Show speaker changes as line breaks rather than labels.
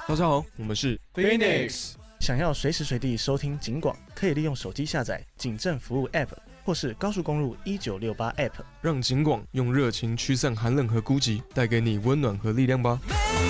大家好，我们是
Phoenix。
想要随时随地收听警广，可以利用手机下载警政服务 App， 或是高速公路1968 App，
让警广用热情驱散寒冷和孤寂，带给你温暖和力量吧。